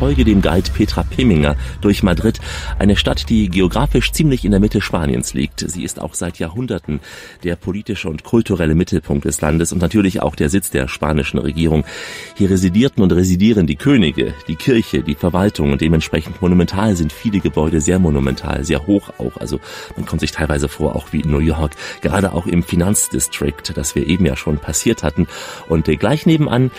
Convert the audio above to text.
folge dem Guide Petra Peminger durch Madrid, eine Stadt, die geografisch ziemlich in der Mitte Spaniens liegt. Sie ist auch seit Jahrhunderten der politische und kulturelle Mittelpunkt des Landes und natürlich auch der Sitz der spanischen Regierung. Hier residierten und residieren die Könige, die Kirche, die Verwaltung und dementsprechend monumental sind viele Gebäude, sehr monumental, sehr hoch auch. Also man kommt sich teilweise vor, auch wie in New York, gerade auch im Finanzdistrikt, das wir eben ja schon passiert hatten. Und gleich nebenan